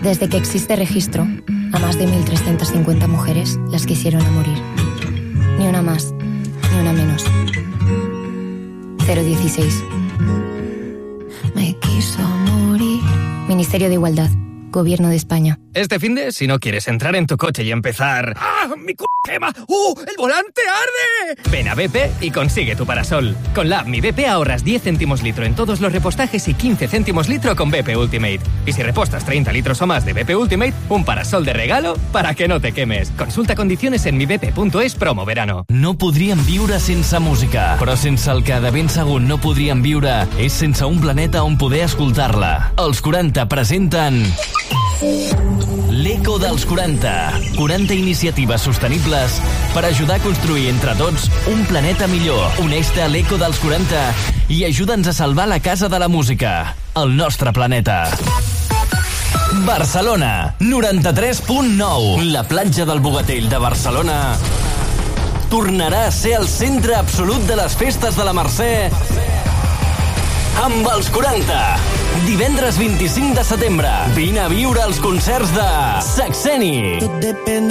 Desde que existe registro, a más de 1.350 mujeres las quisieron a morir. Ni una más, ni una menos. 016. Me quiso morir. Ministerio de Igualdad. Gobierno de España. Este finde, si no quieres entrar en tu coche y empezar... ¡Ah, mi quema! ¡El volante arde! Ven a BP y consigue tu parasol. Con la app Mi BP ahorras 10 céntimos litro en todos los repostajes y 15 céntimos litro con BP Ultimate. Y si repostas 30 litros o más de BP Ultimate, un parasol de regalo para que no te quemes. Consulta condiciones en mibp.es promo verano. No podríem viure sense música, però sense el que de ben segur no podríem viure és sense un planeta on poder escoltar-la. Els 40 presenten... L'Eco dels 40. 40 iniciatives sostenibles per ajudar a construir entre tots un planeta millor. Uneix-te a l'Eco dels 40 i ajuda'ns a salvar la casa de la música, el nostre planeta. Barcelona, 93.9. La platja del Bogatell de Barcelona tornarà a ser el centre absolut de les festes de la Mercè amb els 40. Divendres 25 de setembre. Vine a viure els concerts de Saxeni,